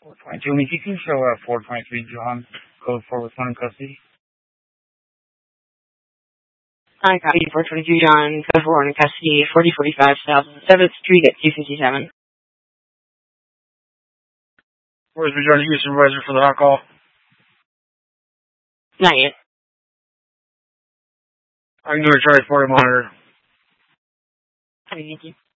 422. And if you can show 423 John, code 4 with one in custody. I copy 422 John, code 4 in custody, 4045 South 7th Street at 257. Where's the Majority Use Supervisor for the hot call? Not yet. I'm going to try to monitor. Thank you.